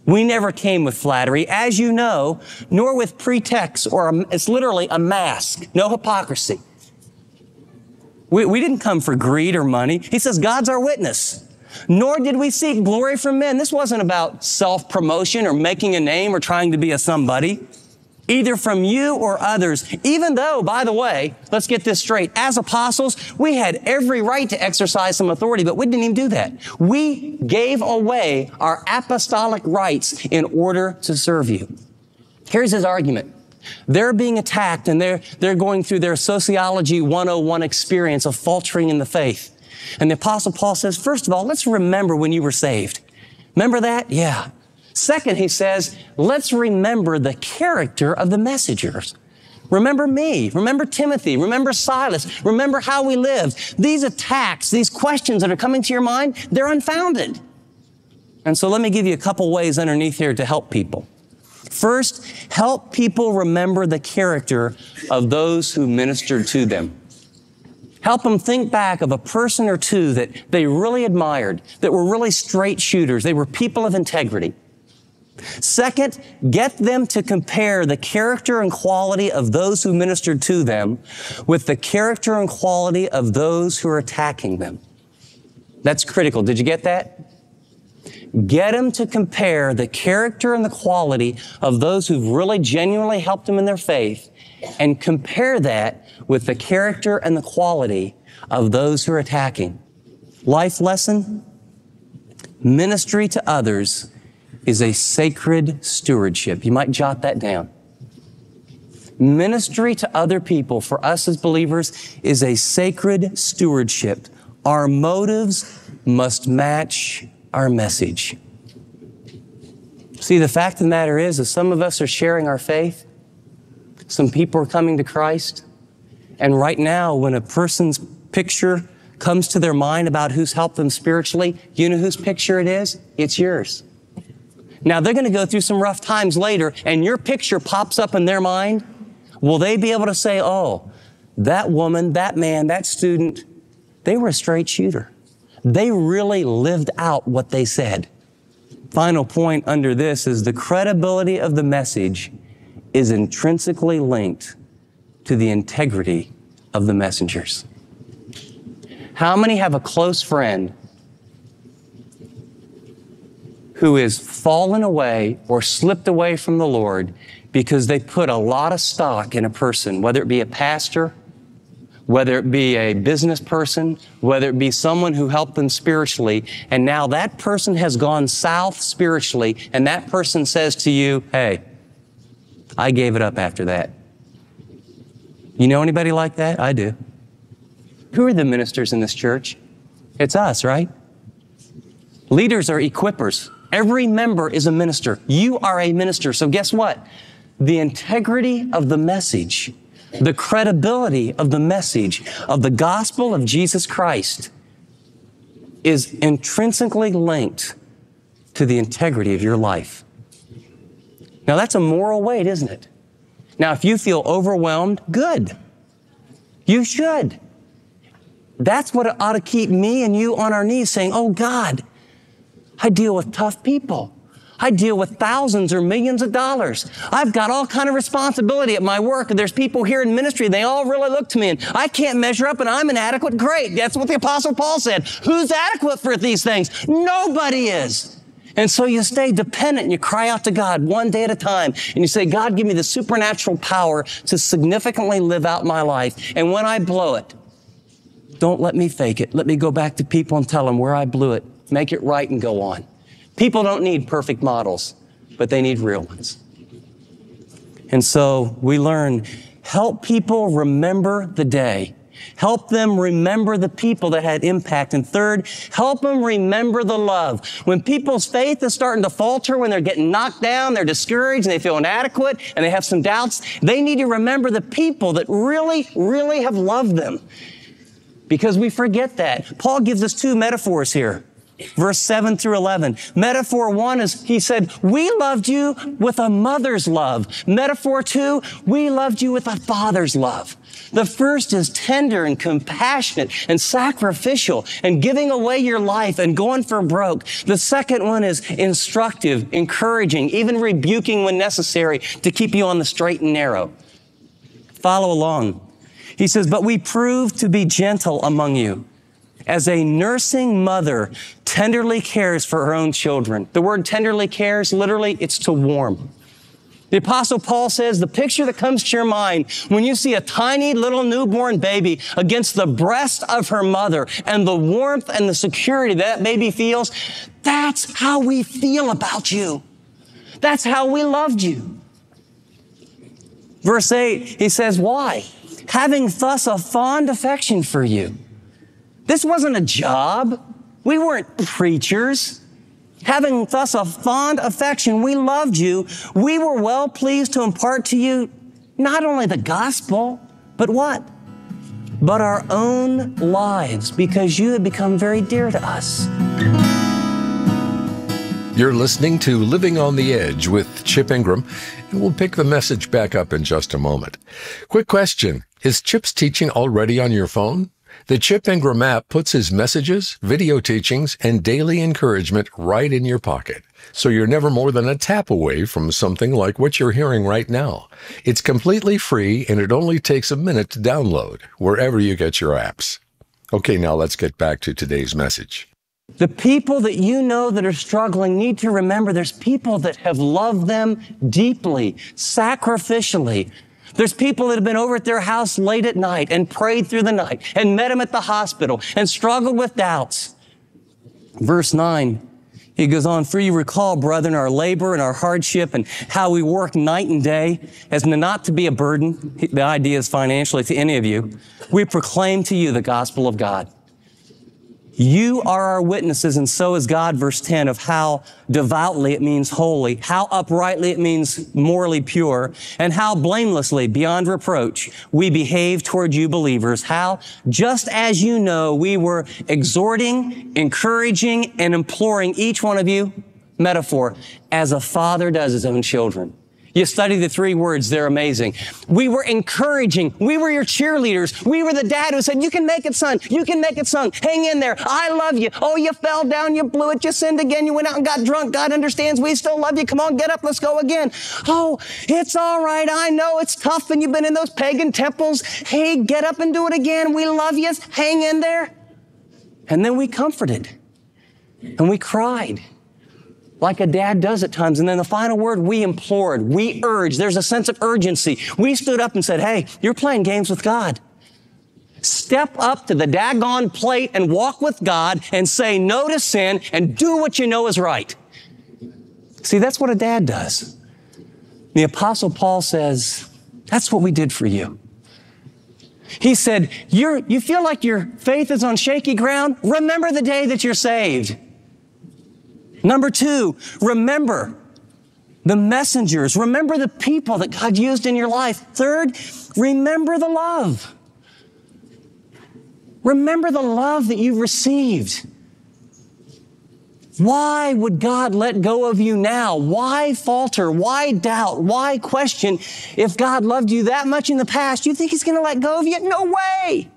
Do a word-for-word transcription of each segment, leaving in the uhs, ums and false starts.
We never came with flattery, as you know, nor with pretext, or a, it's literally a mask, no hypocrisy. We, we didn't come for greed or money. He says, God's our witness. Nor did we seek glory from men. This wasn't about self-promotion or making a name or trying to be a somebody, either from you or others. Even though, by the way, let's get this straight, as apostles, we had every right to exercise some authority, but we didn't even do that. We gave away our apostolic rights in order to serve you. Here's his argument. They're being attacked and they're, they're going through their sociology one oh one experience of faltering in the faith. And the Apostle Paul says, first of all, let's remember when you were saved. Remember that? Yeah. Second, he says, let's remember the character of the messengers. Remember me. Remember Timothy. Remember Silas. Remember how we lived. These attacks, these questions that are coming to your mind, they're unfounded. And so let me give you a couple ways underneath here to help people. First, help people remember the character of those who ministered to them. Help them think back of a person or two that they really admired, that were really straight shooters. They were people of integrity. Second, get them to compare the character and quality of those who ministered to them with the character and quality of those who are attacking them. That's critical. Did you get that? Get them to compare the character and the quality of those who've really genuinely helped them in their faith and compare that with the character and the quality of those who are attacking. Life lesson: ministry to others is a sacred stewardship. You might jot that down. Ministry to other people for us as believers is a sacred stewardship. Our motives must match our message. See, the fact of the matter is that some of us are sharing our faith. Some people are coming to Christ. And right now, when a person's picture comes to their mind about who's helped them spiritually, you know whose picture it is? It's yours. Now, they're going to go through some rough times later, and your picture pops up in their mind. Will they be able to say, oh, that woman, that man, that student, they were a straight shooter. They really lived out what they said. Final point under this is the credibility of the message is intrinsically linked to the integrity of the messengers. How many have a close friend who is fallen away or slipped away from the Lord because they put a lot of stock in a person, whether it be a pastor, whether it be a business person, whether it be someone who helped them spiritually, and now that person has gone south spiritually, and that person says to you, hey, I gave it up after that. You know anybody like that? I do. Who are the ministers in this church? It's us, right? Leaders are equippers. Every member is a minister. You are a minister. So guess what? The integrity of the message, the credibility of the message of the gospel of Jesus Christ is intrinsically linked to the integrity of your life. Now, that's a moral weight, isn't it? Now, if you feel overwhelmed, good. You should. That's what ought to keep me and you on our knees saying, oh, God, I deal with tough people. I deal with thousands or millions of dollars. I've got all kind of responsibility at my work, and there's people here in ministry, they all really look to me, and I can't measure up, and I'm inadequate. Great. That's what the Apostle Paul said. Who's adequate for these things? Nobody is. And so you stay dependent, and you cry out to God one day at a time, and you say, God, give me the supernatural power to significantly live out my life. And when I blow it, don't let me fake it. Let me go back to people and tell them where I blew it. Make it right and go on. People don't need perfect models, but they need real ones. And so we learn, help people remember the day. Help them remember the people that had impact. And third, help them remember the love. When people's faith is starting to falter, when they're getting knocked down, they're discouraged, and they feel inadequate, and they have some doubts, they need to remember the people that really, really have loved them. Because we forget that. Paul gives us two metaphors here. Verse seven through eleven. Metaphor one is, he said, we loved you with a mother's love. Metaphor two, we loved you with a father's love. The first is tender and compassionate and sacrificial and giving away your life and going for broke. The second one is instructive, encouraging, even rebuking when necessary to keep you on the straight and narrow. Follow along. He says, but we prove to be gentle among you, as a nursing mother tenderly cares for her own children. The word tenderly cares, literally, it's to warm. The Apostle Paul says the picture that comes to your mind when you see a tiny little newborn baby against the breast of her mother and the warmth and the security that baby feels, that's how we feel about you. That's how we loved you. Verse eight, he says, why? Having thus a fond affection for you. This wasn't a job. We weren't preachers. Having thus a fond affection, we loved you. We were well pleased to impart to you not only the gospel, but what? But our own lives, because you had become very dear to us. You're listening to Living on the Edge with Chip Ingram, and we'll pick the message back up in just a moment. Quick question. Is Chip's teaching already on your phone? The Chip Ingram app puts his messages, video teachings, and daily encouragement right in your pocket, so you're never more than a tap away from something like what you're hearing right now. It's completely free, and it only takes a minute to download wherever you get your apps. Okay, now let's get back to today's message. The people that you know that are struggling need to remember there's people that have loved them deeply, sacrificially. There's people that have been over at their house late at night and prayed through the night and met them at the hospital and struggled with doubts. Verse nine, he goes on, for you recall, brethren, our labor and our hardship and how we work night and day as not to be a burden. The idea is financially to any of you. We proclaim to you the gospel of God. You are our witnesses, and so is God, verse ten, of how devoutly it means holy, how uprightly it means morally pure, and how blamelessly, beyond reproach, we behave toward you believers. How, just as you know, we were exhorting, encouraging, and imploring each one of you, metaphor, as a father does his own children. You study the three words, they're amazing. We were encouraging. We were your cheerleaders. We were the dad who said, you can make it, son. You can make it, son. Hang in there. I love you. Oh, you fell down. You blew it. You sinned again. You went out and got drunk. God understands. We still love you. Come on, get up. Let's go again. Oh, it's all right. I know it's tough and you've been in those pagan temples. Hey, get up and do it again. We love you. Hang in there. And then we comforted and we cried, like a dad does at times. And then the final word, we implored, we urged. There's a sense of urgency. We stood up and said, hey, you're playing games with God. Step up to the daggone plate and walk with God and say no to sin and do what you know is right. See, that's what a dad does. The Apostle Paul says, that's what we did for you. He said, you're, you feel like your faith is on shaky ground? Remember the day that you're saved. Number two, remember the messengers. Remember the people that God used in your life. Third, remember the love. Remember the love that you've received. Why would God let go of you now? Why falter? Why doubt? Why question? If God loved you that much in the past, you think He's going to let go of you? No way.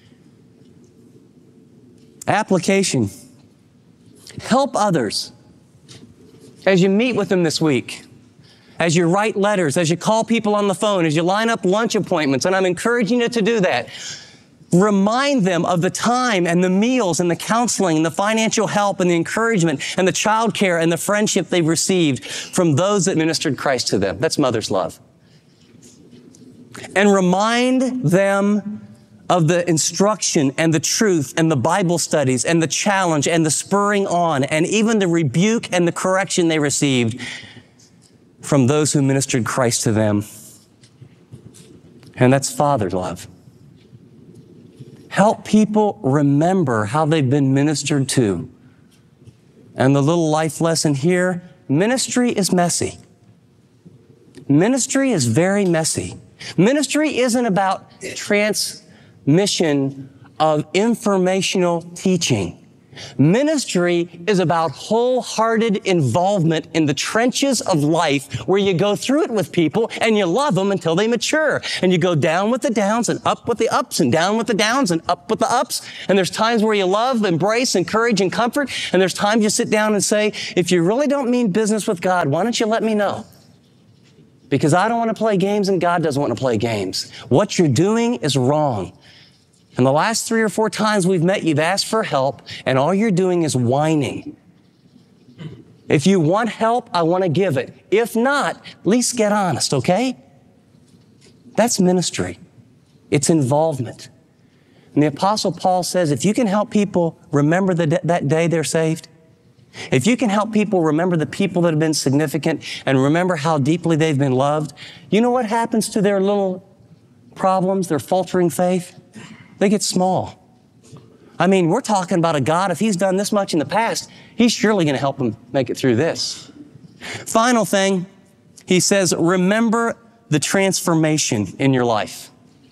Application. Help others. As you meet with them this week, as you write letters, as you call people on the phone, as you line up lunch appointments, and I'm encouraging you to do that, remind them of the time and the meals and the counseling and the financial help and the encouragement and the child care and the friendship they've received from those that ministered Christ to them. That's mother's love. And remind them of the instruction and the truth and the Bible studies and the challenge and the spurring on and even the rebuke and the correction they received from those who ministered Christ to them. And that's father love. Help people remember how they've been ministered to. And the little life lesson here, ministry is messy. Ministry is very messy. Ministry isn't about transmission of informational teaching. Ministry is about wholehearted involvement in the trenches of life where you go through it with people and you love them until they mature. And you go down with the downs and up with the ups and down with the downs and up with the ups. And there's times where you love, embrace, encourage, and comfort. And there's times you sit down and say, if you really don't mean business with God, why don't you let me know? Because I don't want to play games and God doesn't want to play games. What you're doing is wrong. And the last three or four times we've met, you've asked for help, and all you're doing is whining. If you want help, I want to give it. If not, at least get honest, okay? That's ministry. It's involvement. And the Apostle Paul says, if you can help people remember the, that day they're saved, if you can help people remember the people that have been significant and remember how deeply they've been loved, you know what happens to their little problems, their faltering faith? They get small. I mean, we're talking about a God, if He's done this much in the past, He's surely going to help them make it through this. Final thing, he says, remember the transformation in your life.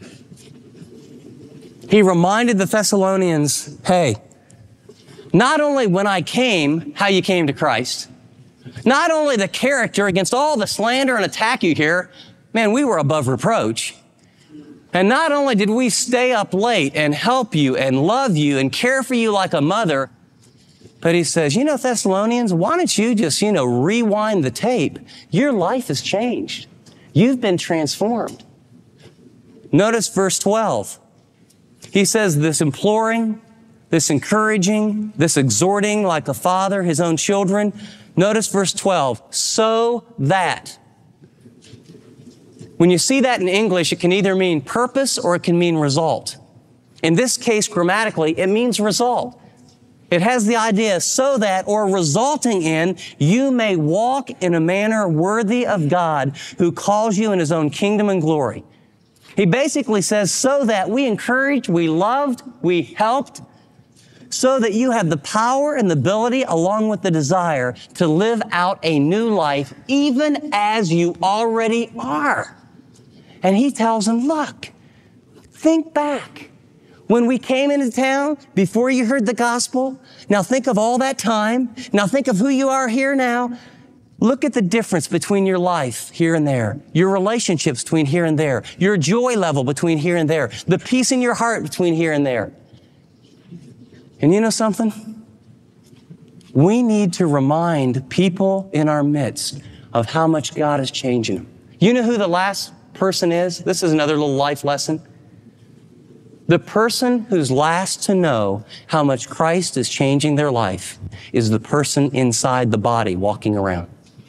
He reminded the Thessalonians, hey, not only when I came, how you came to Christ, not only the character against all the slander and attack you hear, man, we were above reproach. And not only did we stay up late and help you and love you and care for you like a mother, but he says, you know, Thessalonians, why don't you just, you know, rewind the tape? Your life has changed. You've been transformed. Notice verse twelve. He says this imploring, this encouraging, this exhorting like a father, his own children. Notice verse twelve, so that. When you see that in English, it can either mean purpose or it can mean result. In this case, grammatically, it means result. It has the idea so that, or resulting in, you may walk in a manner worthy of God who calls you in His own kingdom and glory. He basically says so that we encouraged, we loved, we helped, so that you have the power and the ability along with the desire to live out a new life even as you already are. And he tells them, look, think back. When we came into town, before you heard the gospel, now think of all that time. Now think of who you are here now. Look at the difference between your life here and there, your relationships between here and there, your joy level between here and there, the peace in your heart between here and there. And you know something? We need to remind people in our midst of how much God is changing them. You know who the last person is? This is another little life lesson. The person who's last to know how much Christ is changing their life is the person inside the body walking around.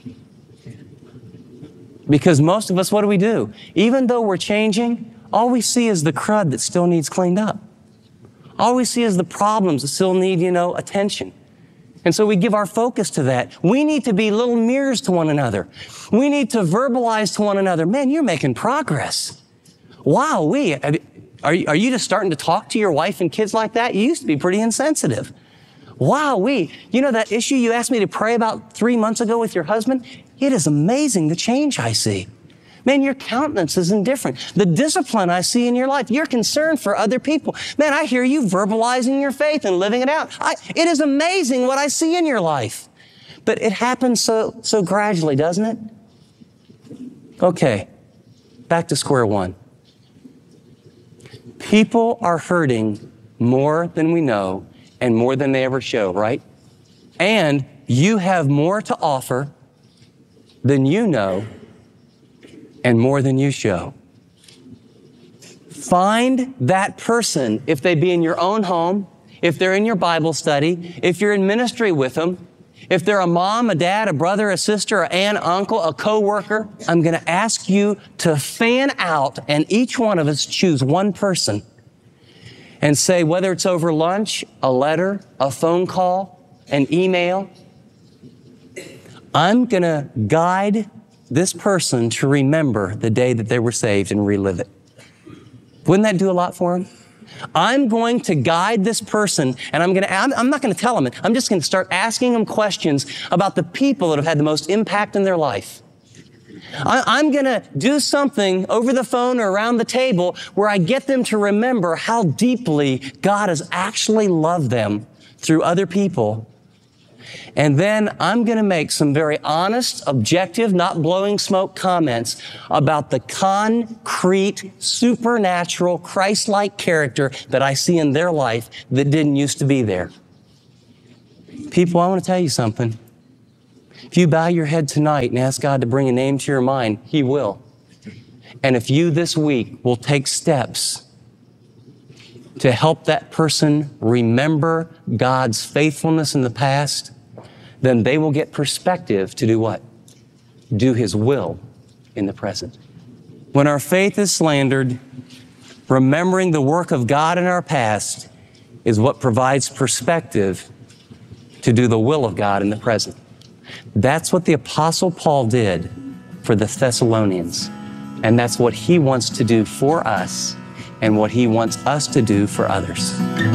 Because most of us, what do we do? Even though we're changing, all we see is the crud that still needs cleaned up. All we see is the problems that still need, you know, attention. And so we give our focus to that. We need to be little mirrors to one another. We need to verbalize to one another, man, you're making progress. Wow, we, are you, are you just starting to talk to your wife and kids like that? You used to be pretty insensitive. Wow, we, you know that issue you asked me to pray about three months ago with your husband? It is amazing the change I see. Man, your countenance is indifferent. The discipline I see in your life, your concern for other people. Man, I hear you verbalizing your faith and living it out. I, it is amazing what I see in your life. But it happens so, so gradually, doesn't it? Okay, back to square one. People are hurting more than we know and more than they ever show, right? And you have more to offer than you know and more than you show. Find that person, if they be in your own home, if they're in your Bible study, if you're in ministry with them, if they're a mom, a dad, a brother, a sister, an aunt, uncle, a coworker, I'm going to ask you to fan out and each one of us choose one person and say, whether it's over lunch, a letter, a phone call, an email, I'm going to guide this person to remember the day that they were saved and relive it. Wouldn't that do a lot for them? I'm going to guide this person, and I'm going to, I'm, I'm not going to tell them it. I'm just going to start asking them questions about the people that have had the most impact in their life. I, I'm going to do something over the phone or around the table where I get them to remember how deeply God has actually loved them through other people. And then I'm going to make some very honest, objective, not blowing smoke comments about the concrete, supernatural, Christ-like character that I see in their life that didn't used to be there. People, I want to tell you something. If you bow your head tonight and ask God to bring a name to your mind, He will. And if you this week will take steps to help that person remember God's faithfulness in the past, then they will get perspective to do what? Do His will in the present. When our faith is slandered, remembering the work of God in our past is what provides perspective to do the will of God in the present. That's what the Apostle Paul did for the Thessalonians. And that's what he wants to do for us and what he wants us to do for others.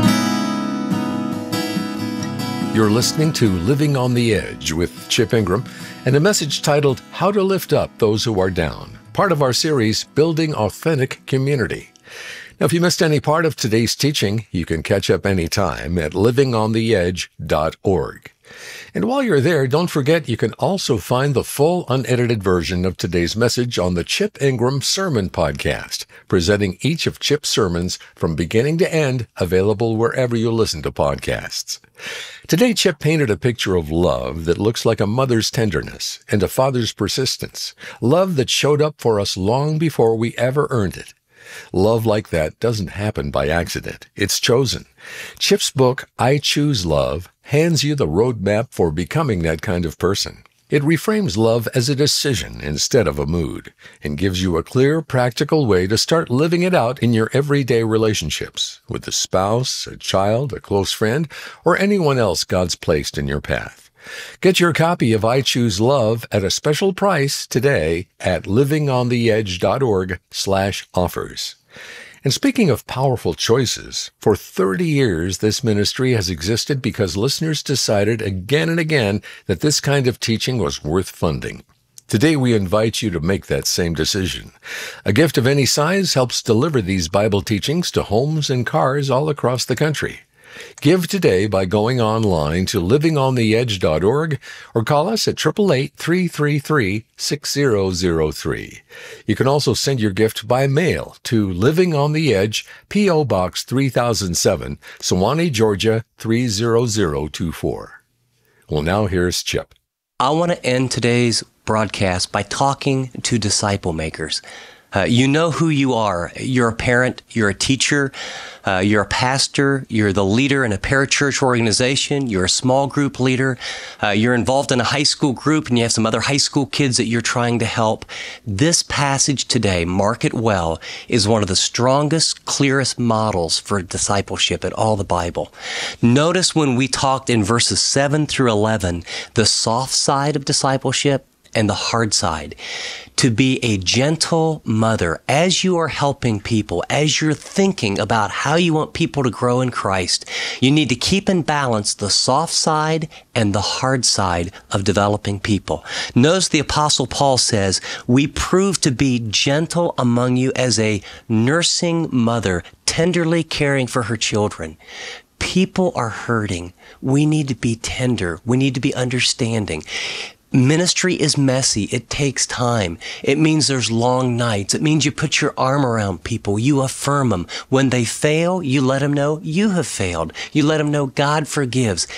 You're listening to Living on the Edge with Chip Ingram and a message titled How to Lift Up Those Who Are Down, part of our series Building Authentic Community. Now, if you missed any part of today's teaching, you can catch up anytime at living on the edge dot org. And while you're there, don't forget you can also find the full unedited version of today's message on the Chip Ingram Sermon Podcast, presenting each of Chip's sermons from beginning to end, available wherever you listen to podcasts. Today, Chip painted a picture of love that looks like a mother's tenderness and a father's persistence, love that showed up for us long before we ever earned it. Love like that doesn't happen by accident. It's chosen. Chip's book, I Choose Love, hands you the roadmap for becoming that kind of person. It reframes love as a decision instead of a mood and gives you a clear, practical way to start living it out in your everyday relationships with a spouse, a child, a close friend, or anyone else God's placed in your path. Get your copy of I Choose Love at a special price today at living on the edge dot org slash offers. And speaking of powerful choices, for thirty years this ministry has existed because listeners decided again and again that this kind of teaching was worth funding. Today we invite you to make that same decision. A gift of any size helps deliver these Bible teachings to homes and cars all across the country. Give today by going online to living on the edge dot org or call us at eight eight eight, three three three, six zero zero three. You can also send your gift by mail to Living on the Edge, P O. Box three thousand seven, Sewanee, Georgia three zero zero two four. Well, now here's Chip. I want to end today's broadcast by talking to disciple makers. Uh, you know who you are. You're a parent, you're a teacher, uh, you're a pastor, you're the leader in a parachurch organization, you're a small group leader, uh, you're involved in a high school group, and you have some other high school kids that you're trying to help. This passage today, mark it well, is one of the strongest, clearest models for discipleship in all the Bible. Notice when we talked in verses seven through eleven, the soft side of discipleship and the hard side. To be a gentle mother as you are helping people, as you're thinking about how you want people to grow in Christ, you need to keep in balance the soft side and the hard side of developing people. Notice the Apostle Paul says, we prove to be gentle among you as a nursing mother, tenderly caring for her children. People are hurting. We need to be tender. We need to be understanding. Ministry is messy. It takes time. It means there's long nights. It means you put your arm around people. You affirm them. When they fail, you let them know you have failed. You let them know God forgives.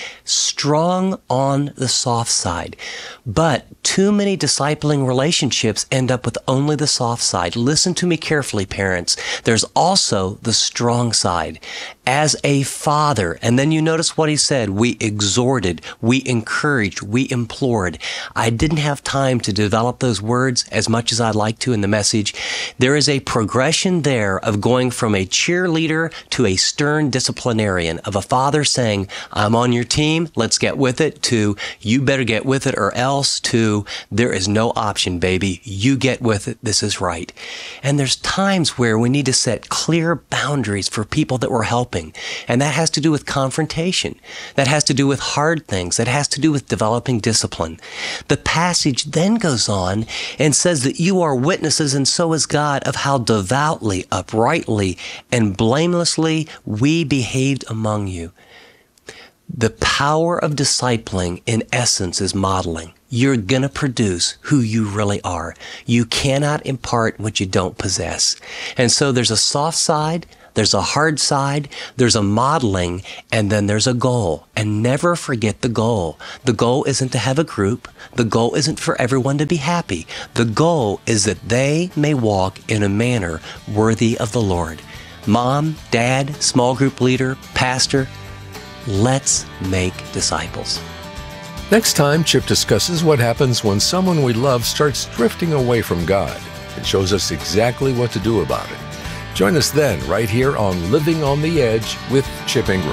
Strong on the soft side. But too many discipling relationships end up with only the soft side. Listen to me carefully, parents. There's also the strong side. As a father, and then you notice what he said, we exhorted, we encouraged, we implored. I didn't have time to develop those words as much as I'd like to in the message. There is a progression there of going from a cheerleader to a stern disciplinarian, of a father saying, I'm on your team, let's get with it, to you better get with it or else, to there is no option, baby, you get with it, this is right. And there's times where we need to set clear boundaries for people that we're helping. And that has to do with confrontation. That has to do with hard things. That has to do with developing discipline. The passage then goes on and says that you are witnesses, and so is God, of how devoutly, uprightly, and blamelessly we behaved among you. The power of discipling, in essence, is modeling. You're going to produce who you really are. You cannot impart what you don't possess. And so there's a soft side, there's a hard side, there's a modeling, and then there's a goal. And never forget the goal. The goal isn't to have a group. The goal isn't for everyone to be happy. The goal is that they may walk in a manner worthy of the Lord. Mom, dad, small group leader, pastor, let's make disciples. Next time, Chip discusses what happens when someone we love starts drifting away from God and shows us exactly what to do about it. Join us then, right here on Living on the Edge with Chip Ingram.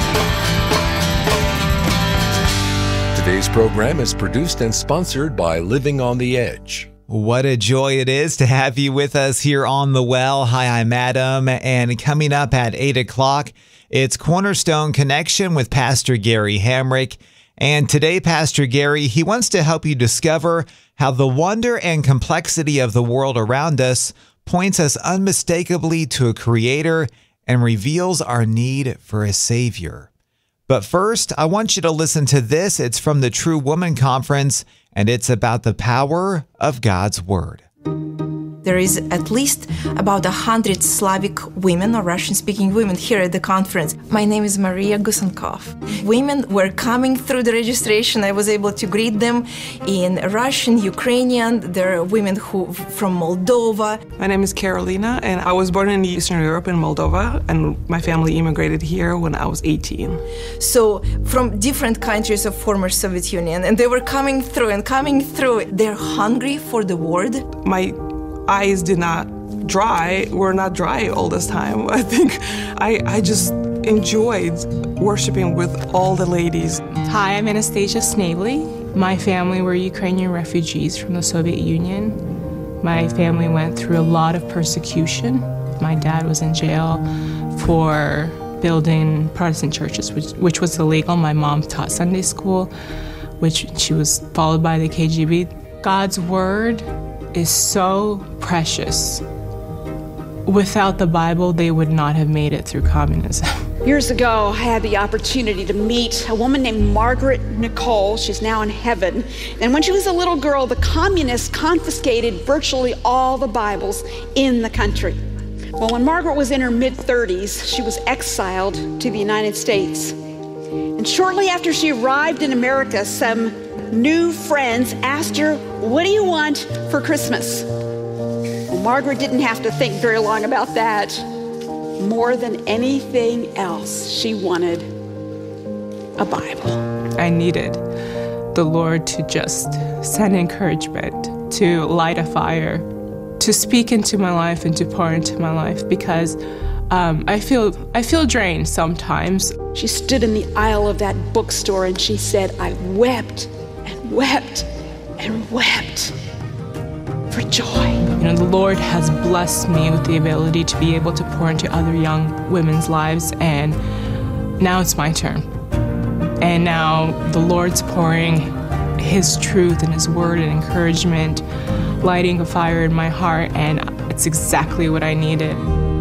Today's program is produced and sponsored by Living on the Edge. What a joy it is to have you with us here on The Well. Hi, I'm Adam, and coming up at eight o'clock, it's Cornerstone Connection with Pastor Gary Hamrick. And today, Pastor Gary, he wants to help you discover how the wonder and complexity of the world around us points us unmistakably to a creator and reveals our need for a savior. But first, I want you to listen to this. It's from the True Woman Conference, and it's about the power of God's Word. There is at least about a hundred Slavic women or Russian-speaking women here at the conference. My name is Maria Gusenkov. Women were coming through the registration. I was able to greet them in Russian, Ukrainian. There are women who from Moldova. My name is Carolina, and I was born in Eastern Europe in Moldova, and my family immigrated here when I was eighteen. So from different countries of former Soviet Union, and they were coming through and coming through. They're hungry for the word. My eyes did not dry, were not dry all this time. I think I, I just enjoyed worshiping with all the ladies. Hi, I'm Anastasia Snavely. My family were Ukrainian refugees from the Soviet Union. My family went through a lot of persecution. My dad was in jail for building Protestant churches, which, which was illegal. My mom taught Sunday school, which she was followed by the K G B. God's word is so precious. Without the Bible, they would not have made it through communism. Years ago, I had the opportunity to meet a woman named Margaret Nicole. She's now in heaven. And when she was a little girl, the communists confiscated virtually all the Bibles in the country. Well, when Margaret was in her mid thirties, she was exiled to the United States. And shortly after she arrived in America, some new friends asked her, "What do you want for Christmas?" Well, Margaret didn't have to think very long about that. More than anything else, she wanted a Bible. I needed the Lord to just send encouragement, to light a fire, to speak into my life and to pour into my life, because um, I feel I feel drained sometimes. She stood in the aisle of that bookstore and she said, "I wept and wept and wept for joy." You know, the Lord has blessed me with the ability to be able to pour into other young women's lives, and now it's my turn. And now the Lord's pouring His truth and His word and encouragement, lighting a fire in my heart, and it's exactly what I needed.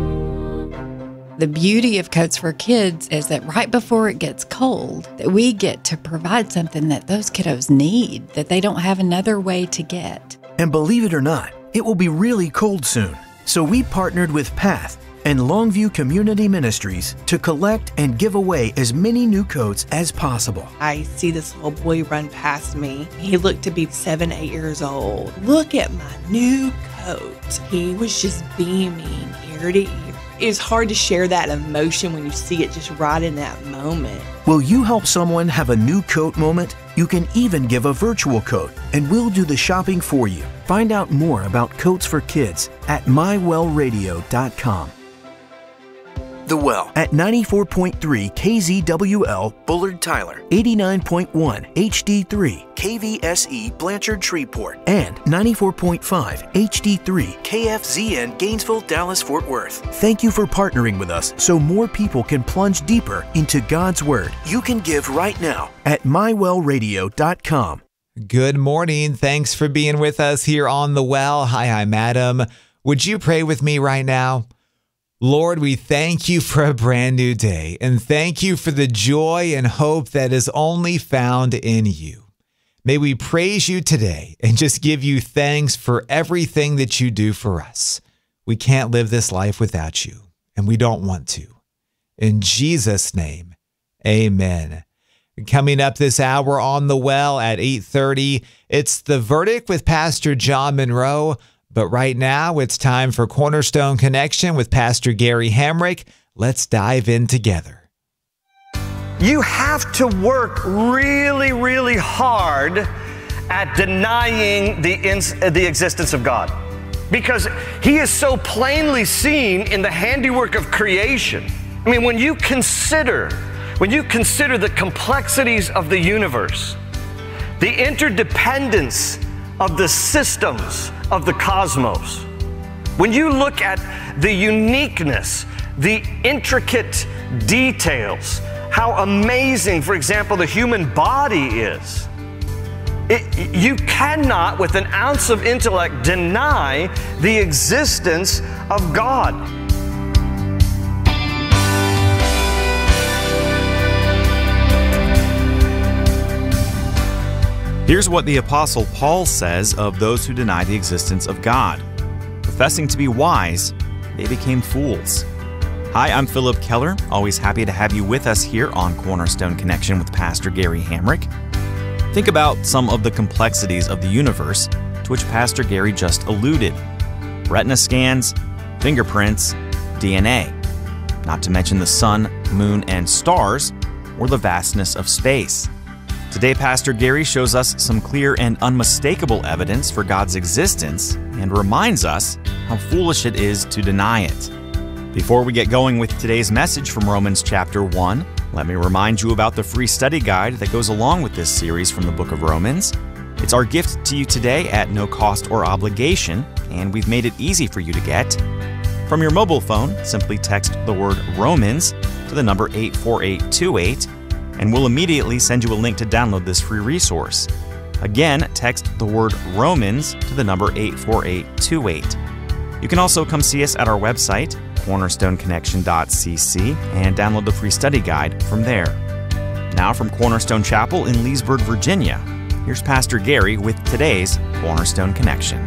The beauty of Coats for Kids is that right before it gets cold, that we get to provide something that those kiddos need, that they don't have another way to get. And believe it or not, it will be really cold soon. So we partnered with PATH and Longview Community Ministries to collect and give away as many new coats as possible. I see this little boy run past me. He looked to be seven, eight years old. Look at my new coat. He was just beaming ear to ear. It's hard to share that emotion when you see it just right in that moment. Will you help someone have a new coat moment? You can even give a virtual coat, and we'll do the shopping for you. Find out more about Coats for Kids at my well radio dot com. The Well at ninety-four point three K Z W L Bullard Tyler, eighty-nine point one H D three K V S E Blanchard Shreveport, and ninety-four point five H D three K F Z N Gainesville, Dallas, Fort Worth. Thank you for partnering with us so more people can plunge deeper into God's Word. You can give right now at my well radio dot com. Good morning. Thanks for being with us here on The Well. Hi, I'm Adam. Would you pray with me right now? Lord, we thank you for a brand new day, and thank you for the joy and hope that is only found in you. May we praise you today and just give you thanks for everything that you do for us. We can't live this life without you, and we don't want to. In Jesus' name, amen. Coming up this hour on The Well at eight thirty, it's The Verdict with Pastor John Monroe. But right now, it's time for Cornerstone Connection with Pastor Gary Hamrick. Let's dive in together. You have to work really, really hard at denying the, ins- the existence of God, because He is so plainly seen in the handiwork of creation. I mean, when you consider, when you consider the complexities of the universe, the interdependence of the systems of the cosmos, when you look at the uniqueness, the intricate details, how amazing, for example, the human body is, it, you cannot, with an ounce of intellect, deny the existence of God. Here's what the Apostle Paul says of those who deny the existence of God. Professing to be wise, they became fools. Hi, I'm Philip Keller, always happy to have you with us here on Cornerstone Connection with Pastor Gary Hamrick. Think about some of the complexities of the universe to which Pastor Gary just alluded. Retina scans, fingerprints, D N A. Not to mention the sun, moon, and stars, or the vastness of space. Today, Pastor Gary shows us some clear and unmistakable evidence for God's existence and reminds us how foolish it is to deny it. Before we get going with today's message from Romans chapter one, let me remind you about the free study guide that goes along with this series from the book of Romans. It's our gift to you today at no cost or obligation, and we've made it easy for you to get. From your mobile phone, simply text the word Romans to the number eight four eight two eight, and we'll immediately send you a link to download this free resource. Again, text the word Romans to the number eight four eight two eight. You can also come see us at our website, cornerstone connection dot c c, and download the free study guide from there. Now from Cornerstone Chapel in Leesburg, Virginia, here's Pastor Gary with today's Cornerstone Connection.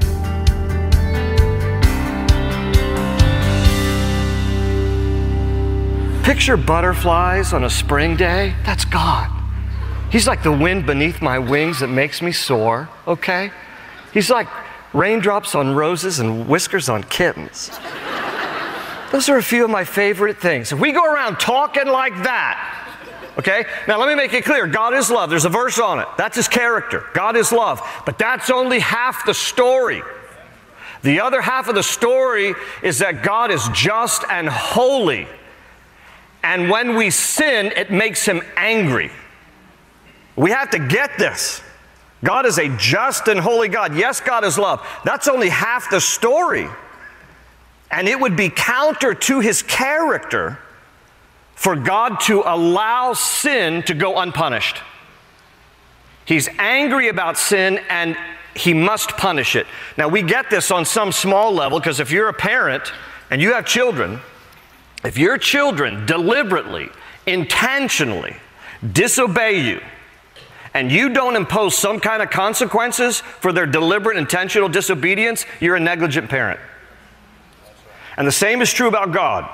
Picture butterflies on a spring day. That's God. He's like the wind beneath my wings that makes me soar, okay? He's like raindrops on roses and whiskers on kittens. Those are a few of my favorite things. If we go around talking like that, okay? Now let me make it clear. God is love. There's a verse on it. That's His character. God is love. But that's only half the story. The other half of the story is that God is just and holy. And when we sin, it makes Him angry. We have to get this. God is a just and holy God. Yes, God is love. That's only half the story. And it would be counter to His character for God to allow sin to go unpunished. He's angry about sin and He must punish it. Now, we get this on some small level because if you're a parent and you have children, if your children deliberately, intentionally disobey you, and you don't impose some kind of consequences for their deliberate, intentional disobedience, you're a negligent parent. And the same is true about God.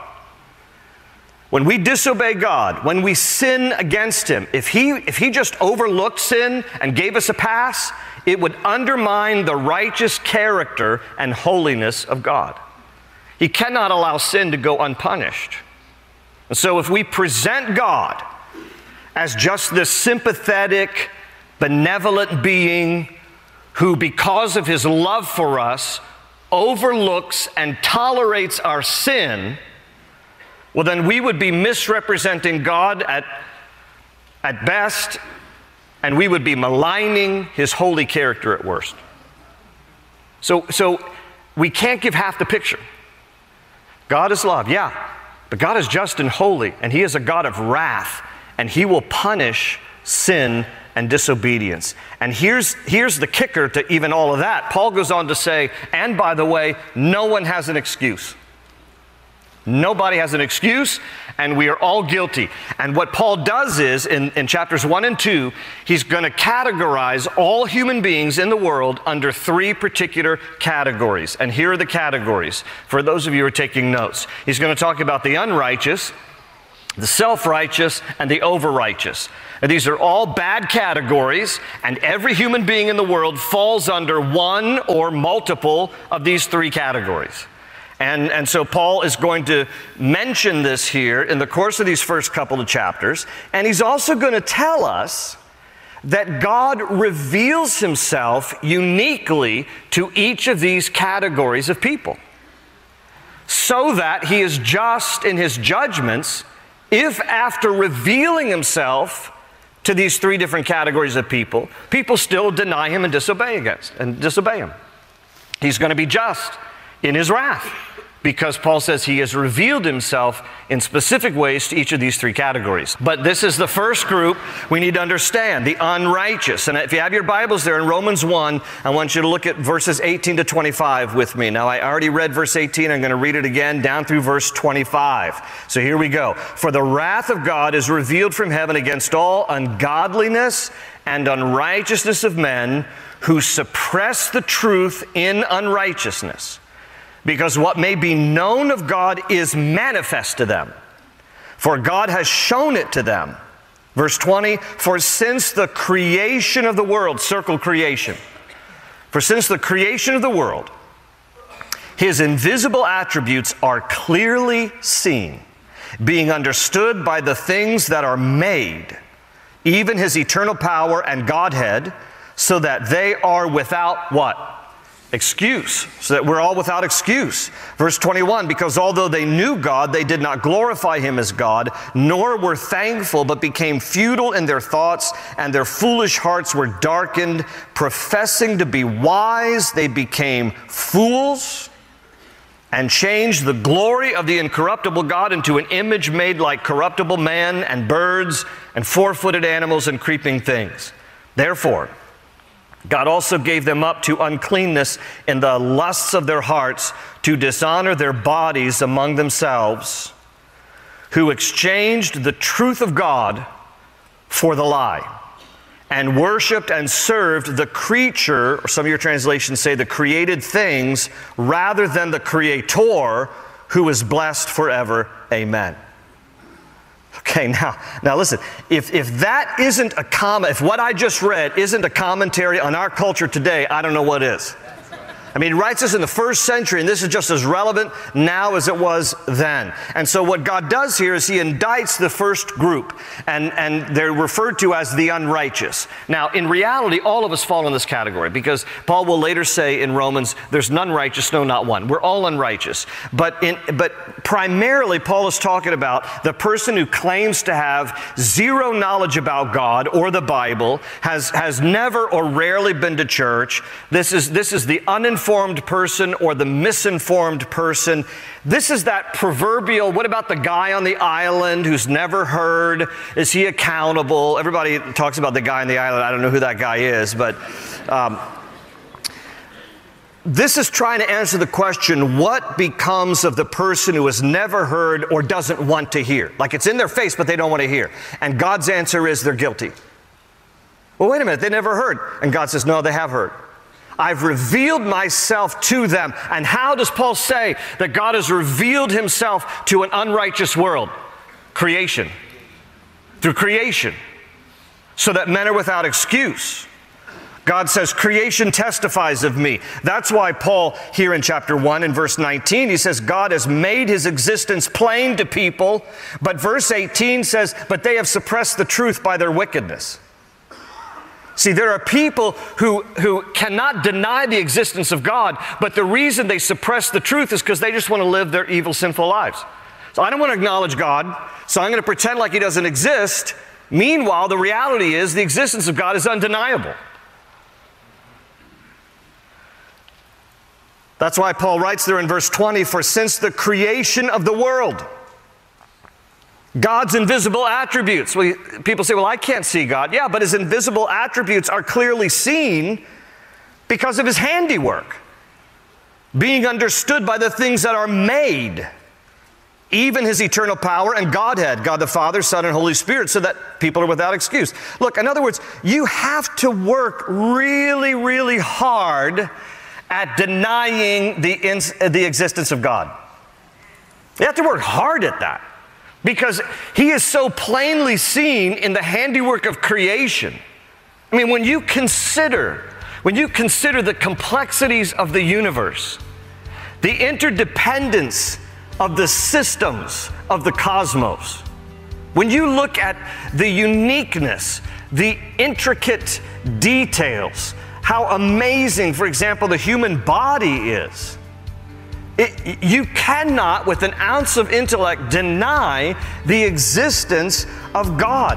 When we disobey God, when we sin against Him, if He, if He just overlooked sin and gave us a pass, it would undermine the righteous character and holiness of God. He cannot allow sin to go unpunished. And so if we present God as just this sympathetic, benevolent being who, because of His love for us, overlooks and tolerates our sin, well, then we would be misrepresenting God at, at best, and we would be maligning His holy character at worst. So, so we can't give half the picture. God is love, yeah, but God is just and holy, and He is a God of wrath, and He will punish sin and disobedience. And here's, here's the kicker to even all of that. Paul goes on to say, and by the way, no one has an excuse. Nobody has an excuse, and we are all guilty. And what Paul does is, in, in chapters one and two, he's going to categorize all human beings in the world under three particular categories. And here are the categories for those of you who are taking notes. He's going to talk about the unrighteous, the self-righteous, and the over-righteous. And these are all bad categories, and every human being in the world falls under one or multiple of these three categories. And, and so Paul is going to mention this here in the course of these first couple of chapters. And he's also going to tell us that God reveals himself uniquely to each of these categories of people, so that he is just in his judgments if, after revealing himself to these three different categories of people, people still deny him and disobey against and disobey him. He's going to be just in his wrath, because Paul says he has revealed himself in specific ways to each of these three categories. But this is the first group we need to understand, the unrighteous. And if you have your Bibles there in Romans one, I want you to look at verses eighteen to twenty-five with me. Now, I already read verse eighteen. I'm going to read it again down through verse twenty-five. So here we go. For the wrath of God is revealed from heaven against all ungodliness and unrighteousness of men who suppress the truth in unrighteousness. Because what may be known of God is manifest to them, for God has shown it to them. Verse twenty, for since the creation of the world, circle creation, for since the creation of the world, his invisible attributes are clearly seen, being understood by the things that are made, even his eternal power and Godhead, so that they are without what? Excuse, so that we're all without excuse. Verse twenty-one, because although they knew God, they did not glorify him as God, nor were thankful, but became futile in their thoughts, and their foolish hearts were darkened. Professing to be wise, they became fools, and changed the glory of the incorruptible God into an image made like corruptible man and birds and four-footed animals and creeping things. Therefore, God also gave them up to uncleanness in the lusts of their hearts, to dishonor their bodies among themselves, who exchanged the truth of God for the lie, and worshiped and served the creature, or some of your translations say the created things, rather than the Creator, who is blessed forever. Amen. Okay, now, now listen, if, if that isn't a comment, if what I just read isn't a commentary on our culture today, I don't know what is. I mean, he writes this in the first century, and this is just as relevant now as it was then. And so what God does here is he indicts the first group, and, and they're referred to as the unrighteous. Now, in reality, all of us fall in this category, because Paul will later say in Romans, there's none righteous, no, not one. We're all unrighteous. But, in, but primarily, Paul is talking about the person who claims to have zero knowledge about God or the Bible, has, has never or rarely been to church. This is, this is the uninformed Informed person or the misinformed person. This is that proverbial, what about the guy on the island who's never heard? Is he accountable? Everybody talks about the guy on the island. I don't know who that guy is, but um, this is trying to answer the question, what becomes of the person who has never heard or doesn't want to hear? Like it's in their face, but they don't want to hear. And God's answer is they're guilty. Well, wait a minute, they never heard. And God says, no, they have heard. I've revealed myself to them. And how does Paul say that God has revealed himself to an unrighteous world? Creation. Through creation. So that men are without excuse. God says, creation testifies of me. That's why Paul, here in chapter one, in verse nineteen, he says, God has made his existence plain to people. But verse eighteen says, but they have suppressed the truth by their wickedness. See, there are people who, who cannot deny the existence of God, but the reason they suppress the truth is because they just want to live their evil, sinful lives. So I don't want to acknowledge God, so I'm going to pretend like he doesn't exist. Meanwhile, the reality is the existence of God is undeniable. That's why Paul writes there in verse twenty, for since the creation of the world, God's invisible attributes. Well, people say, well, I can't see God. Yeah, but his invisible attributes are clearly seen because of his handiwork, being understood by the things that are made. even his eternal power and Godhead, God the Father, Son, and Holy Spirit, so that people are without excuse. Look, in other words, you have to work really, really hard at denying the, ins- the existence of God. You have to work hard at that because he is so plainly seen in the handiwork of creation. I mean, when you consider, when you consider the complexities of the universe, the interdependence of the systems of the cosmos, when you look at the uniqueness, the intricate details, how amazing, for example, the human body is, it, you cannot, with an ounce of intellect, deny the existence of God.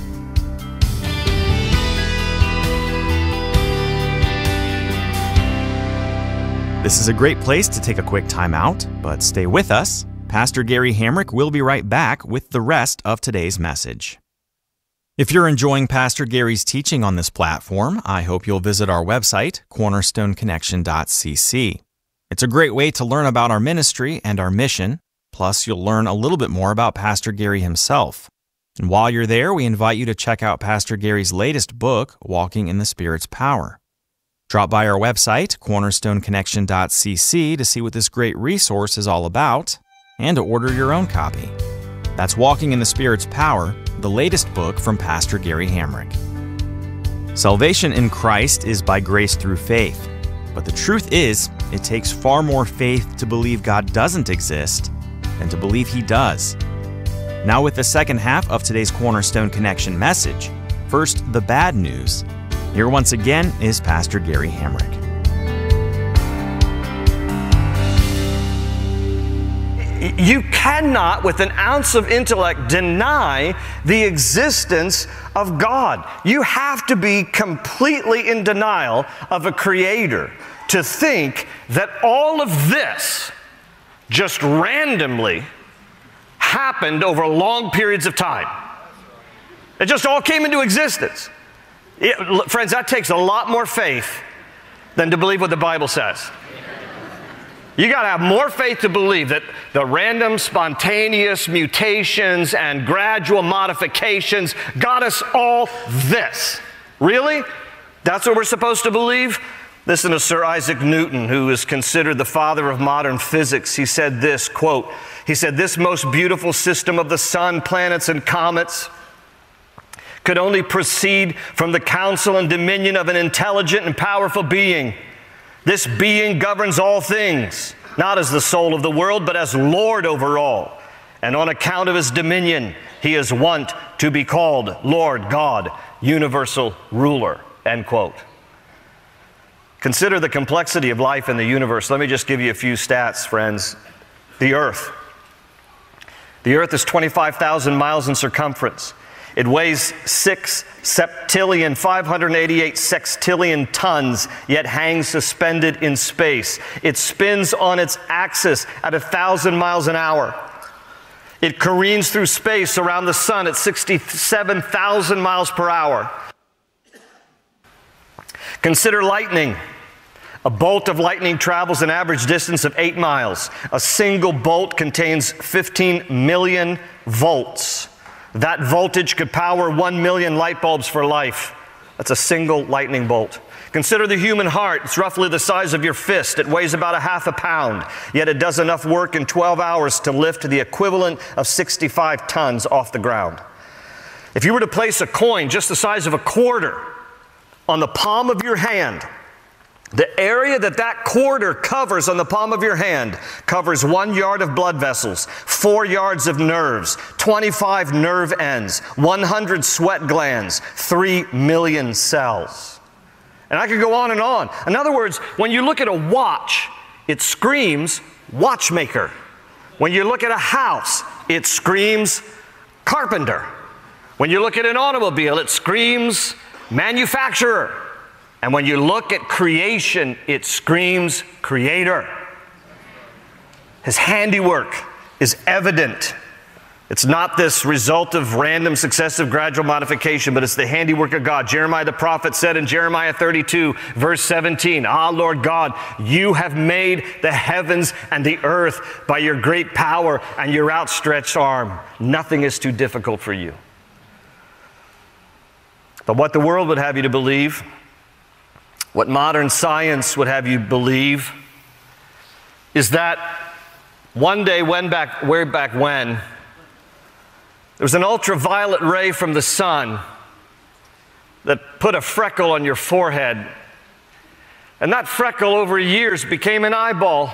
This is a great place to take a quick time out, but stay with us. Pastor Gary Hamrick will be right back with the rest of today's message. If you're enjoying Pastor Gary's teaching on this platform, I hope you'll visit our website, cornerstone connection dot c c. It's a great way to learn about our ministry and our mission, plus you'll learn a little bit more about Pastor Gary himself. And while you're there, we invite you to check out Pastor Gary's latest book, Walking in the Spirit's Power. Drop by our website, cornerstone connection dot c c, to see what this great resource is all about and to order your own copy. That's Walking in the Spirit's Power, the latest book from Pastor Gary Hamrick. Salvation in Christ is by grace through faith, but the truth is, it takes far more faith to believe God doesn't exist than to believe He does. Now with the second half of today's Cornerstone Connection message, first the bad news. Here once again is Pastor Gary Hamrick. You cannot, with an ounce of intellect, deny the existence of God. You have to be completely in denial of a creator to think that all of this just randomly happened over long periods of time. It just all came into existence. It, friends, that takes a lot more faith than to believe what the Bible says. You got to have more faith to believe that the random, spontaneous mutations and gradual modifications got us all this. Really? That's what we're supposed to believe? Listen to Sir Isaac Newton, who is considered the father of modern physics. He said this, quote, he said, "This most beautiful system of the sun, planets, and comets could only proceed from the counsel and dominion of an intelligent and powerful being. This being governs all things, not as the soul of the world, but as Lord over all. And on account of his dominion, he is wont to be called Lord God, universal ruler," end quote. Consider the complexity of life in the universe. Let me just give you a few stats, friends. The Earth. The Earth is twenty-five thousand miles in circumference. It weighs six septillion, five hundred eighty-eight sextillion tons, yet hangs suspended in space. It spins on its axis at a thousand miles an hour. It careens through space around the sun at sixty-seven thousand miles per hour. Consider lightning. A bolt of lightning travels an average distance of eight miles. A single bolt contains fifteen million volts. That voltage could power one million light bulbs for life. That's a single lightning bolt. Consider the human heart. It's roughly the size of your fist. It weighs about a half a pound, yet it does enough work in twelve hours to lift the equivalent of sixty-five tons off the ground. If you were to place a coin just the size of a quarter on the palm of your hand, the area that that quarter covers on the palm of your hand covers one yard of blood vessels, four yards of nerves, twenty-five nerve ends, one hundred sweat glands, three million cells. And I could go on and on. In other words, when you look at a watch, it screams watchmaker. When you look at a house, it screams carpenter. When you look at an automobile, it screams manufacturer. And when you look at creation, it screams creator. His handiwork is evident. It's not this result of random, successive, gradual modification, but it's the handiwork of God. Jeremiah the prophet said in Jeremiah thirty-two, verse seventeen, "Ah, Lord God, you have made the heavens and the earth by your great power and your outstretched arm. Nothing is too difficult for you." But what the world would have you to believe, what modern science would have you believe, is that one day, when back, way back when, there was an ultraviolet ray from the sun that put a freckle on your forehead. And that freckle over years became an eyeball.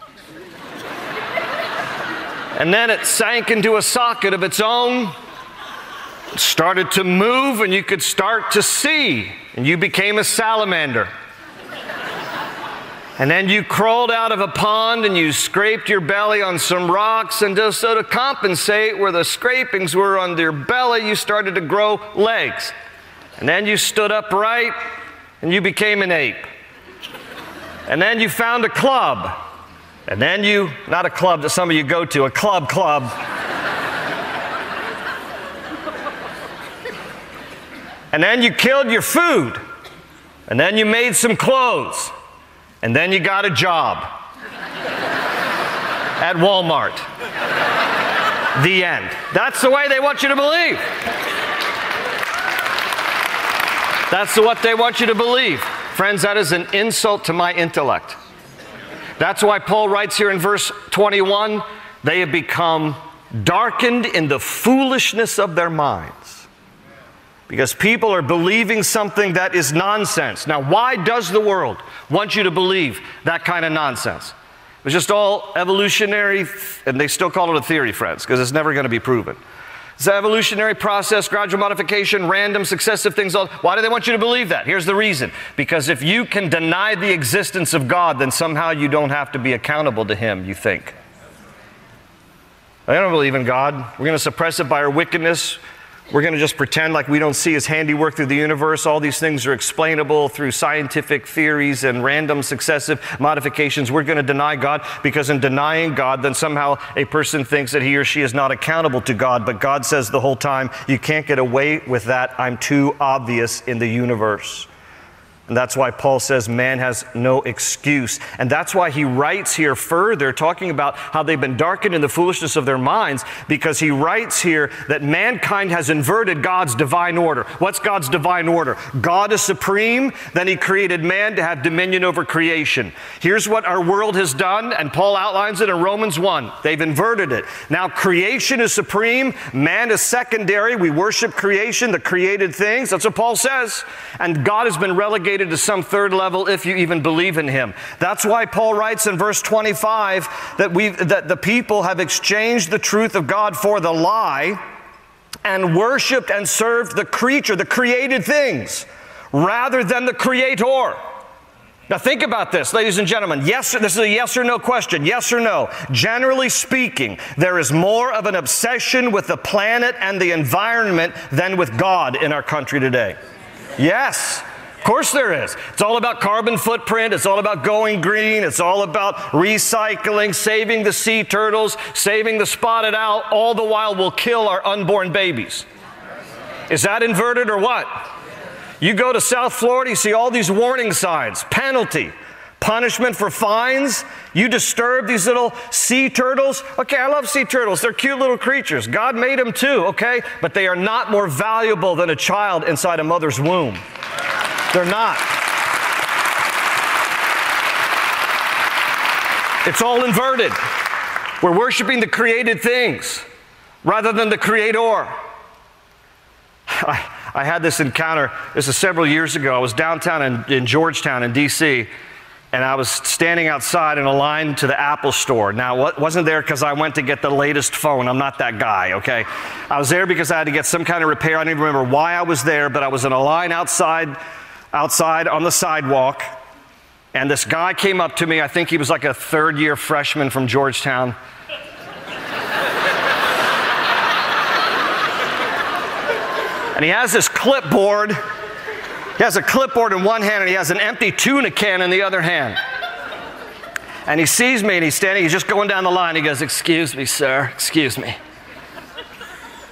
And then it sank into a socket of its own, started to move, and you could start to see. And you became a salamander. And then you crawled out of a pond and you scraped your belly on some rocks, and just so to compensate where the scrapings were on your belly, you started to grow legs. And then you stood upright and you became an ape. And then you found a club. And then you, not a club that some of you go to, a club club. And then you killed your food. And then you made some clothes. And then you got a job at Walmart. The end. That's the way they want you to believe. That's what they want you to believe. Friends, that is an insult to my intellect. That's why Paul writes here in verse twenty-one, they have become darkened in the foolishness of their minds. Because people are believing something that is nonsense. Now, why does the world want you to believe that kind of nonsense? It's just all evolutionary, and they still call it a theory, friends, because it's never going to be proven. It's an evolutionary process, gradual modification, random, successive things. Why do they want you to believe that? Here's the reason. Because if you can deny the existence of God, then somehow you don't have to be accountable to Him, you think. I don't believe in God. We're going to suppress it by our wickedness. We're going to just pretend like we don't see His handiwork through the universe. All these things are explainable through scientific theories and random successive modifications. We're going to deny God, because in denying God, then somehow a person thinks that he or she is not accountable to God. But God says the whole time, you can't get away with that. I'm too obvious in the universe. And that's why Paul says man has no excuse. And that's why he writes here further, talking about how they've been darkened in the foolishness of their minds, because he writes here that mankind has inverted God's divine order. What's God's divine order? God is supreme, then He created man to have dominion over creation. Here's what our world has done, and Paul outlines it in Romans one. They've inverted it. Now creation is supreme, man is secondary. We worship creation, the created things. That's what Paul says. And God has been relegated to some third level, if you even believe in Him. That's why Paul writes in verse twenty-five that we that the people have exchanged the truth of God for the lie and worshiped and served the creature, the created things, rather than the Creator. Now think about this, ladies and gentlemen. Yes, this is a yes or no question. Yes or no? Generally speaking, there is more of an obsession with the planet and the environment than with God in our country today. Yes. Of course there is. It's all about carbon footprint. It's all about going green. It's all about recycling, saving the sea turtles, saving the spotted owl. All the while we'll kill our unborn babies. Is that inverted or what? You go to South Florida, you see all these warning signs, penalty, punishment for fines. You disturb these little sea turtles. Okay, I love sea turtles. They're cute little creatures. God made them too, okay? But they are not more valuable than a child inside a mother's womb. They're not. It's all inverted. We're worshiping the created things rather than the Creator. I, I had this encounter, this is several years ago. I was downtown in, in Georgetown in D C, and I was standing outside in a line to the Apple store. Now, it wasn't there because I went to get the latest phone. I'm not that guy, okay? I was there because I had to get some kind of repair. I don't even remember why I was there, but I was in a line outside, outside on the sidewalk, and this guy came up to me. I think he was like a third-year freshman from Georgetown. And he has this clipboard. He has a clipboard in one hand and he has an empty tuna can in the other hand. And he sees me and he's standing, he's just going down the line. He goes, "Excuse me, sir, excuse me.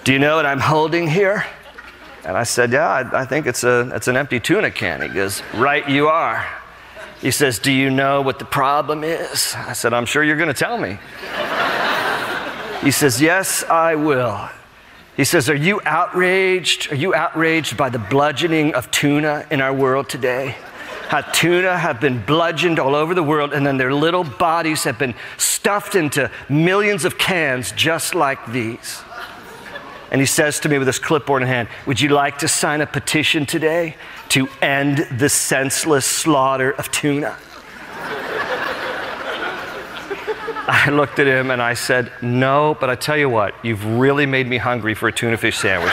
do you know what I'm holding here? And I said, yeah, I, I think it's, a, it's an empty tuna can. He goes, right you are. He says, do you know what the problem is? I said, I'm sure you're going to tell me. He says, yes, I will. He says, are you outraged? Are you outraged by the bludgeoning of tuna in our world today? How tuna have been bludgeoned all over the world, and then their little bodies have been stuffed into millions of cans just like these. And he says to me with his clipboard in hand, would you like to sign a petition today to end the senseless slaughter of tuna? I looked at him and I said, no, but I tell you what, you've really made me hungry for a tuna fish sandwich.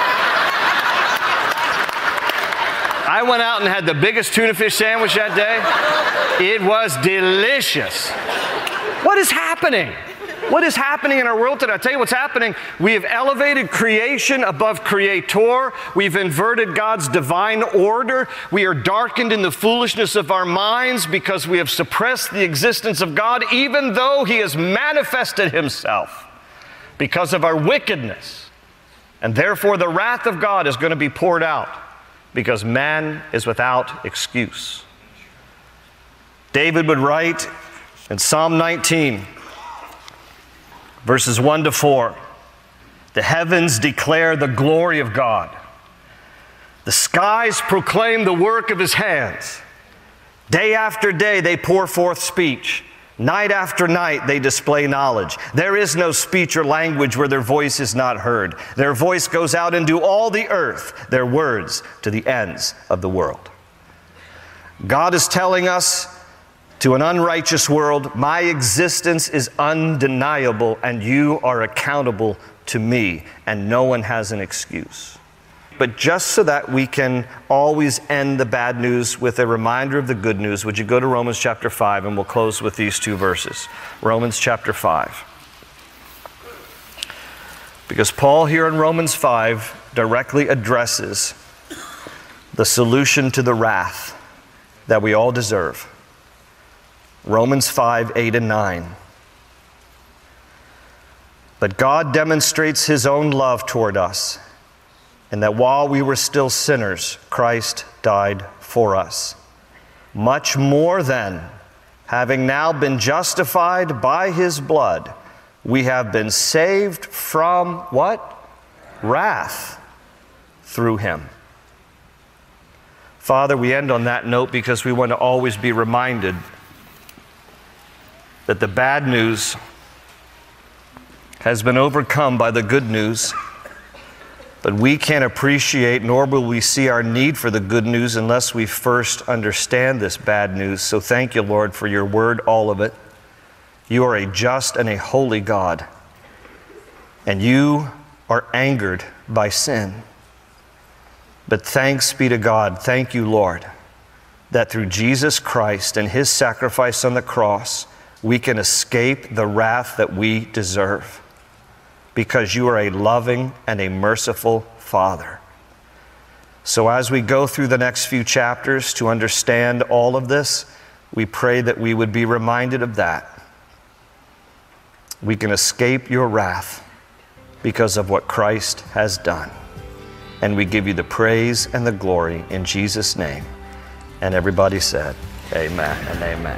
I went out and had the biggest tuna fish sandwich that day. It was delicious. What is happening? What is happening in our world today? I'll tell you what's happening. We have elevated creation above creator. We've inverted God's divine order. We are darkened in the foolishness of our minds because we have suppressed the existence of God, even though He has manifested Himself because of our wickedness. And therefore, the wrath of God is going to be poured out because man is without excuse. David would write in Psalm nineteen, verses one to four, the heavens declare the glory of God. The skies proclaim the work of His hands. Day after day they pour forth speech. Night after night they display knowledge. There is no speech or language where their voice is not heard. Their voice goes out into all the earth, their words to the ends of the world. God is telling us, to an unrighteous world, my existence is undeniable and you are accountable to me, and no one has an excuse. But just so that we can always end the bad news with a reminder of the good news, would you go to Romans chapter five, and we'll close with these two verses. Romans chapter five. Because Paul here in Romans five directly addresses the solution to the wrath that we all deserve. Romans five, eight and nine. But God demonstrates His own love toward us, and that while we were still sinners, Christ died for us. Much more then, having now been justified by His blood, we have been saved from what? Wrath through Him. Father, we end on that note because we want to always be reminded that the bad news has been overcome by the good news, but we can't appreciate nor will we see our need for the good news unless we first understand this bad news. So thank you, Lord, for your word, all of it. You are a just and a holy God, and you are angered by sin. But thanks be to God, thank you, Lord, that through Jesus Christ and His sacrifice on the cross, we can escape the wrath that we deserve because you are a loving and a merciful Father. So as we go through the next few chapters to understand all of this, we pray that we would be reminded of that. We can escape your wrath because of what Christ has done. And we give you the praise and the glory in Jesus' name. And everybody said, amen and amen.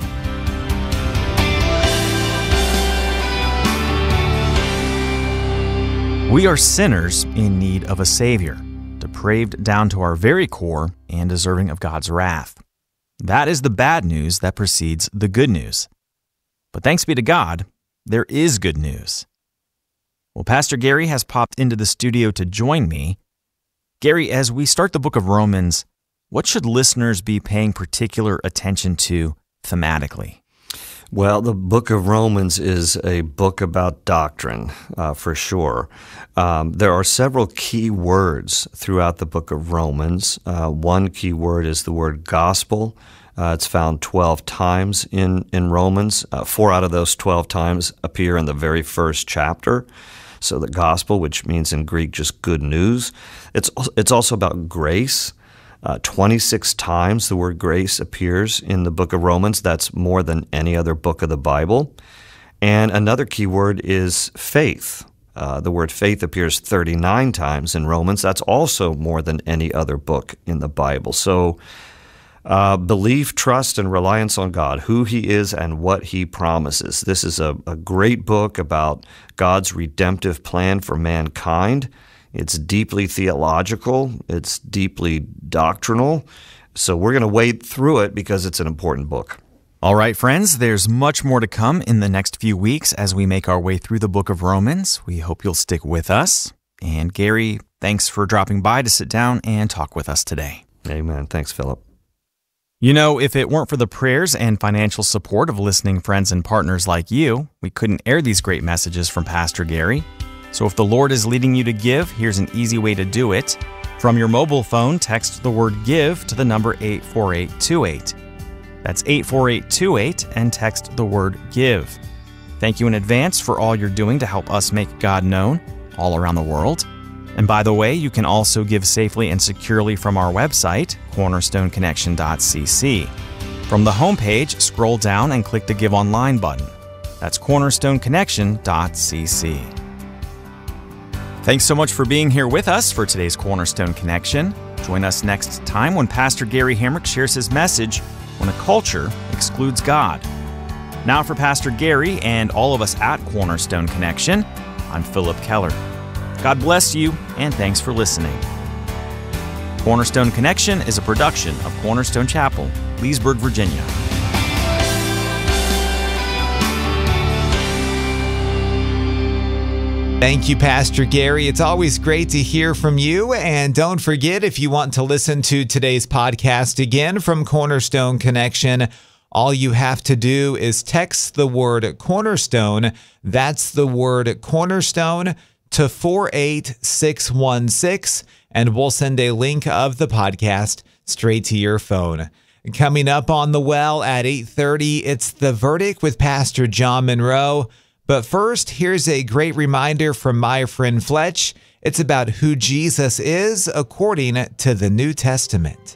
We are sinners in need of a Savior, depraved down to our very core and deserving of God's wrath. That is the bad news that precedes the good news. But thanks be to God, there is good news. Well, Pastor Gary has popped into the studio to join me. Gary, as we start the book of Romans, what should listeners be paying particular attention to thematically? Well, the book of Romans is a book about doctrine, uh, for sure. Um, there are several key words throughout the book of Romans. Uh, one key word is the word gospel. Uh, it's found twelve times in, in Romans. Uh, four out of those twelve times appear in the very first chapter. So the gospel, which means in Greek just good news. It's, it's also about grace. Uh, twenty-six times the word grace appears in the book of Romans. That's more than any other book of the Bible. And another key word is faith. Uh, the word faith appears thirty-nine times in Romans. That's also more than any other book in the Bible. So uh, belief, trust, and reliance on God, who He is and what He promises. This is a, a great book about God's redemptive plan for mankind. It's deeply theological. It's deeply doctrinal. So we're going to wade through it because it's an important book. All right, friends, there's much more to come in the next few weeks as we make our way through the book of Romans. We hope you'll stick with us. And Gary, thanks for dropping by to sit down and talk with us today. Amen. Thanks, Philip. You know, if it weren't for the prayers and financial support of listening friends and partners like you, we couldn't air these great messages from Pastor Gary. So if the Lord is leading you to give, here's an easy way to do it. From your mobile phone, text the word GIVE to the number eight four eight two eight. That's eight four eight two eight and text the word GIVE. Thank you in advance for all you're doing to help us make God known all around the world. And by the way, you can also give safely and securely from our website, cornerstone connection dot c c. From the homepage, scroll down and click the Give Online button. That's cornerstone connection dot c c. Thanks so much for being here with us for today's Cornerstone Connection. Join us next time when Pastor Gary Hamrick shares his message, When a Culture Excludes God. Now for Pastor Gary and all of us at Cornerstone Connection, I'm Philip Keller. God bless you, and thanks for listening. Cornerstone Connection is a production of Cornerstone Chapel, Leesburg, Virginia. Thank you, Pastor Gary. It's always great to hear from you. And don't forget, if you want to listen to today's podcast again from Cornerstone Connection, all you have to do is text the word Cornerstone. That's the word Cornerstone to four eight six one six, and we'll send a link of the podcast straight to your phone. Coming up on The Well at eight thirty, it's The Verdict with Pastor John Monroe. But first, here's a great reminder from my friend Fletch. It's about who Jesus is according to the New Testament.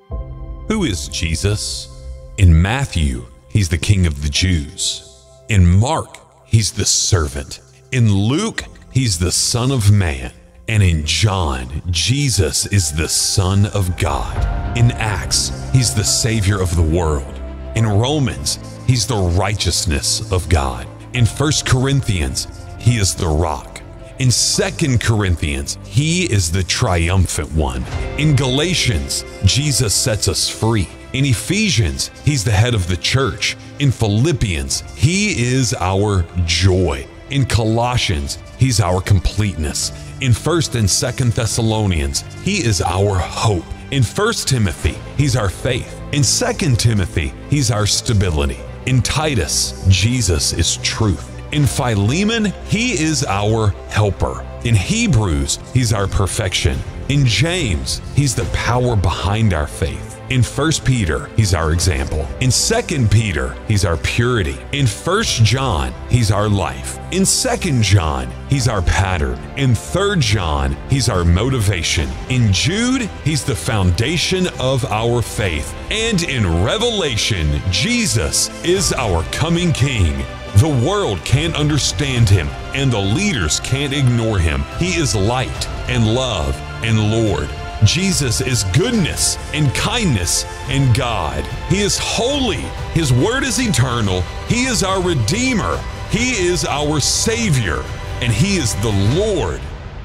Who is Jesus? In Matthew, he's the King of the Jews. In Mark, he's the servant. In Luke, he's the Son of Man. And in John, Jesus is the Son of God. In Acts, he's the Savior of the world. In Romans, he's the righteousness of God. In First Corinthians, he is the rock. In Second Corinthians, he is the triumphant one. In Galatians, Jesus sets us free. In Ephesians, he's the head of the church. In Philippians, he is our joy. In Colossians, he's our completeness. In First and Second Thessalonians, he is our hope. In First Timothy, he's our faith. In Second Timothy, he's our stability. In Titus, Jesus is truth. In Philemon, he is our helper. In Hebrews, he's our perfection. In James, he's the power behind our faith. In First Peter, he's our example. In Second Peter, he's our purity. In First John, he's our life. In Second John, he's our pattern. In Third John, he's our motivation. In Jude, he's the foundation of our faith. And in Revelation, Jesus is our coming King. The world can't understand him, and the leaders can't ignore him. He is light and love and Lord. Jesus is goodness and kindness and God. He is holy. His word is eternal. He is our Redeemer. He is our Savior. And He is the Lord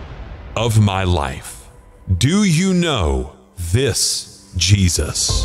of my life. Do you know this Jesus?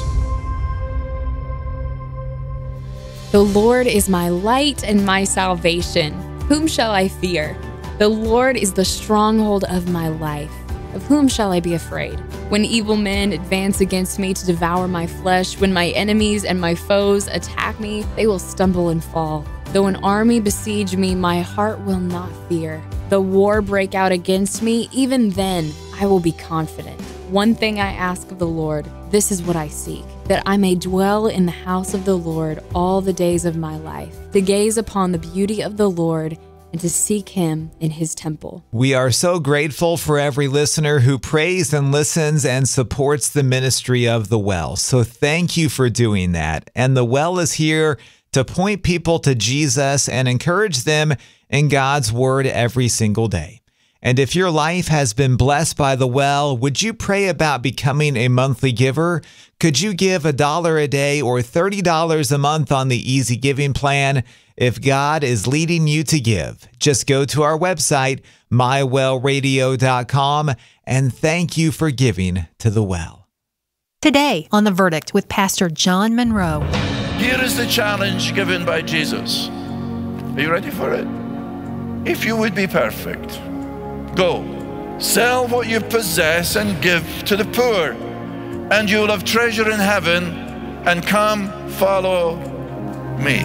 The Lord is my light and my salvation. Whom shall I fear? The Lord is the stronghold of my life. Of whom shall I be afraid? When evil men advance against me to devour my flesh, when my enemies and my foes attack me, they will stumble and fall. Though an army besiege me, my heart will not fear. Though war break out against me, even then I will be confident. One thing I ask of the Lord, this is what I seek, that I may dwell in the house of the Lord all the days of my life, to gaze upon the beauty of the Lord and to seek Him in His temple. We are so grateful for every listener who prays and listens and supports the ministry of The Well. So thank you for doing that. And The Well is here to point people to Jesus and encourage them in God's Word every single day. And if your life has been blessed by The Well, would you pray about becoming a monthly giver? Could you give a dollar a day or thirty dollars a month on the Easy Giving plan? If God is leading you to give, just go to our website, my well radio dot com, and thank you for giving to The Well. Today on The Verdict with Pastor John Monroe. Here is the challenge given by Jesus. Are you ready for it? If you would be perfect, go, sell what you possess and give to the poor, and you will have treasure in heaven, and come follow me.